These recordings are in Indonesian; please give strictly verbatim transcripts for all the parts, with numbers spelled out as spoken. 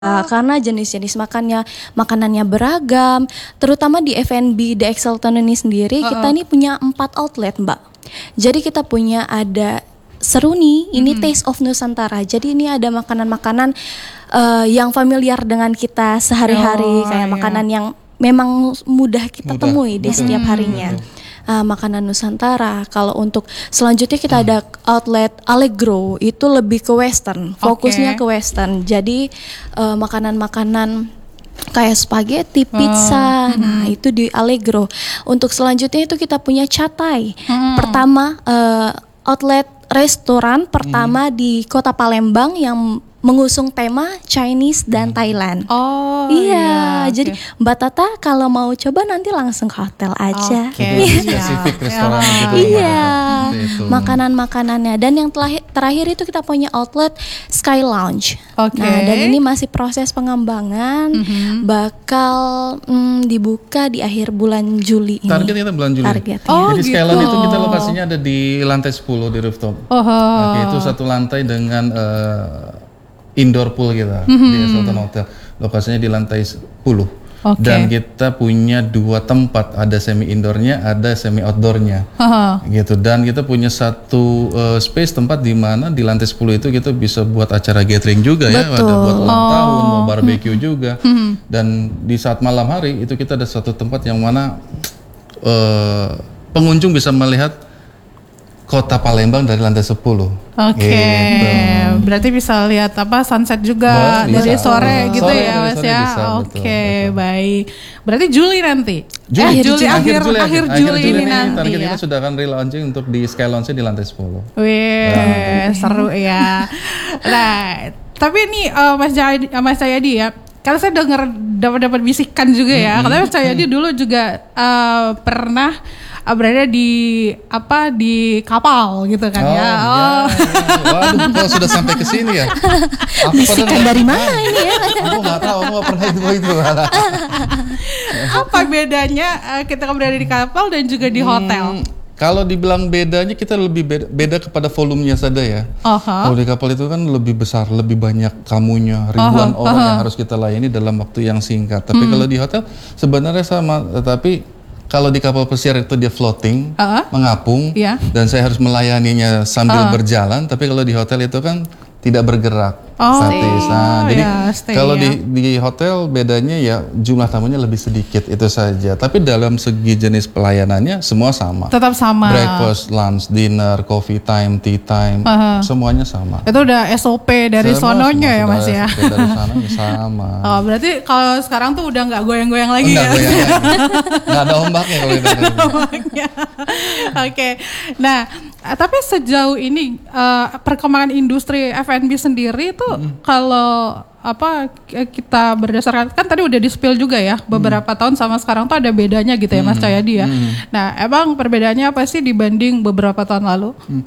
Uh, karena jenis-jenis makannya makanannya beragam, terutama di F and B The Exelton ini sendiri, uh-uh. kita ini punya empat outlet, Mbak. Jadi kita punya ada Seruni, ini mm-hmm. Taste of Nusantara. Jadi ini ada makanan-makanan uh, yang familiar dengan kita sehari-hari, oh, kayak iya. makanan yang memang mudah kita mudah. temui di mudah. setiap harinya. Mm-hmm. Uh, makanan Nusantara. Kalau untuk selanjutnya kita hmm. ada outlet Allegro, itu lebih ke western, fokusnya okay. ke western. Jadi uh, makanan-makanan kayak spaghetti, pizza, oh. nah hmm. itu di Allegro. Untuk selanjutnya itu kita punya Catai. Hmm. Pertama uh, outlet restoran pertama hmm. di Kota Palembang yang mengusung tema Chinese dan Thailand. Oh iya, iya jadi okay. Mbak Tata kalau mau coba nanti langsung ke hotel aja. Oke. Okay. Spesifik ya. restoran ya. gitu. Iya, makanan-makanannya. Dan yang terakhir, terakhir itu kita punya outlet Sky Lounge. Oke. Okay. Nah, dan ini masih proses pengembangan, mm-hmm. bakal mm, dibuka di akhir bulan Juli ini. Target kita bulan Juli. Target. Oh, jadi gitu. Sky Lounge itu kita lokasinya ada di lantai sepuluh di rooftop. Oh. Oke, itu satu lantai dengan uh, indoor pool kita mm-hmm. di Exelton Hotel. Lokasinya di lantai sepuluh. Okay. Dan kita punya dua tempat, ada semi indoornya, ada semi outdoornya. Uh-huh. Gitu. Dan kita punya satu uh, space tempat di mana di lantai sepuluh itu kita bisa buat acara gathering juga. Betul. Ya, ada buat ulang oh. tahun, mau barbecue mm-hmm. juga. Mm-hmm. Dan di saat malam hari itu kita ada satu tempat yang mana uh, pengunjung bisa melihat Kota Palembang dari lantai sepuluh. Oke, okay. gitu. Berarti bisa lihat apa sunset juga Mas, dari bisa. sore gitu sore, ya Mas ya. Oke, okay, baik. Berarti Juli nanti. Juli, eh, Juli, Juli akhir Juli, akhir Juli, Juli ini nanti. Target ya. kita sudah akan relaunching untuk di Sky Lounge di lantai sepuluh. Wih, nah. seru ya. Nah, tapi ini uh, Mas Jayadi, Mas Jayadi ya. Kalau saya dengar dapat-dapat bisikan juga ya. Mm-hmm. Katanya Mas Jayadi dulu juga uh, pernah berada di apa di kapal gitu kan oh, ya. Oh. Ya, ya. Waduh, kalau sudah sampai ke sini ya. Aku bisikan dari mana ini ya? Aku nggak tahu, aku nggak pernah itu itu. Apa bedanya uh, kita berada di kapal dan juga di hotel? Hmm, kalau dibilang bedanya, kita lebih beda, beda kepada volumenya saja ya. Uh-huh. Kalau di kapal itu kan lebih besar, lebih banyak tamunya, ribuan uh-huh. orang uh-huh. yang harus kita layani dalam waktu yang singkat. Tapi hmm. kalau di hotel sebenarnya sama, tetapi kalau di kapal pesiar itu dia floating, uh-huh. mengapung, yeah. dan saya harus melayaninya sambil uh-huh. berjalan. Tapi kalau di hotel itu kan tidak bergerak, oh, statis. Nah, jadi ya, stay, kalau ya. di di hotel bedanya ya jumlah tamunya lebih sedikit itu saja. Tapi dalam segi jenis pelayanannya semua sama. Tetap sama. Breakfast, lunch, dinner, coffee time, tea time, uh-huh. semuanya sama. Itu udah S O P dari semua, sononya semua ya Mas ya. S O P dari sananya sama. Oh, berarti kalau sekarang tuh udah nggak goyang-goyang lagi Enggak ya? Goyang lagi. Nggak ada ombaknya kalau itu. Oke. Okay. Nah, tapi sejauh ini uh, perkembangan industri F and B sendiri itu mm. kalau apa kita berdasarkan kan tadi udah di-spill juga ya beberapa mm. tahun sama sekarang tuh ada bedanya gitu ya mm. Mas Cahyadi ya. Mm. Nah, emang perbedaannya apa sih dibanding beberapa tahun lalu? Mm.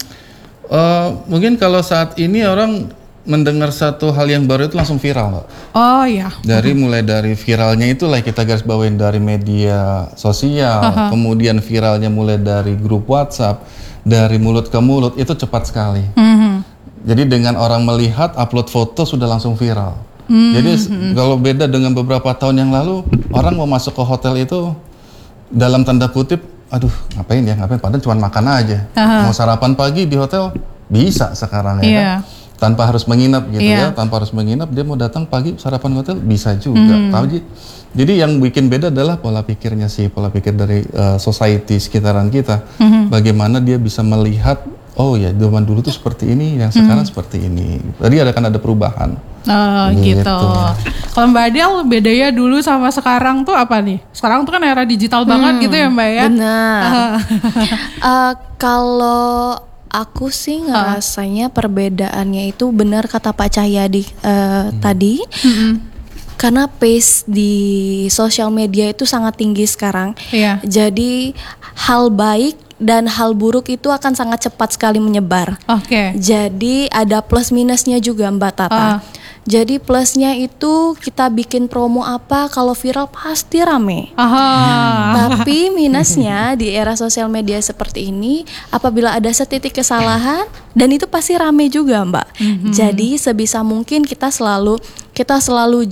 Uh, mungkin kalau saat ini orang mendengar satu hal yang baru itu langsung viral, Mbak. Oh iya. Dari uh-huh. mulai dari viralnya itu lah kita garis bawain dari media sosial, uh-huh. kemudian viralnya mulai dari grup WhatsApp, dari mulut ke mulut itu cepat sekali. Uh-huh. Jadi dengan orang melihat upload foto sudah langsung viral. Uh-huh. Jadi kalau beda dengan beberapa tahun yang lalu, orang mau masuk ke hotel itu dalam tanda kutip, aduh ngapain ya, ngapain padahal cuma makan aja. Uh-huh. Mau sarapan pagi di hotel bisa sekarang ya. Yeah. Kan? Tanpa harus menginap gitu yeah. ya, tanpa harus menginap dia mau datang pagi sarapan hotel bisa juga. Mm. Tahu jadi yang bikin beda adalah pola pikirnya sih, pola pikir dari uh, society sekitaran kita. Mm-hmm. Bagaimana dia bisa melihat, oh ya zaman dulu tuh seperti ini, yang sekarang mm. seperti ini. Jadi ada kan ada perubahan. Oh gitu. gitu. Kalau Mbak Adel bedanya dulu sama sekarang tuh apa nih? Sekarang tuh kan era digital hmm, banget gitu ya Mbak ya. Benar. uh, kalau aku sih ngerasanya perbedaannya itu benar kata Pak Cahyadi uh, hmm. tadi, hmm. karena pace di sosial media itu sangat tinggi sekarang. Yeah. Jadi hal baik dan hal buruk itu akan sangat cepat sekali menyebar. Oke. Okay. Jadi ada plus minusnya juga Mbak Tata. Uh. Jadi plusnya itu kita bikin promo apa kalau viral pasti rame. Aha. Tapi minusnya di era sosial media seperti ini, apabila ada setitik kesalahan dan itu pasti rame juga, Mbak. Mm-hmm. Jadi sebisa mungkin kita selalu kita selalu